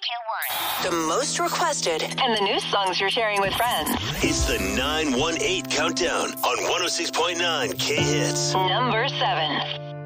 The most requested and the new songs you're sharing with friends. It's the 918 Countdown on 106.9 K-Hits. Number 7.